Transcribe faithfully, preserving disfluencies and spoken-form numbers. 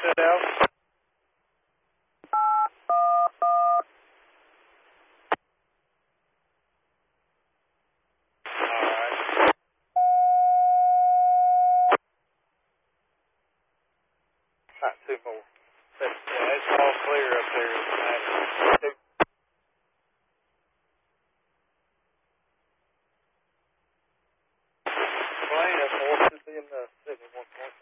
set out. Alright, two more. But, yeah, it's all clear up there. Two. Plane up north should be in the seven one point.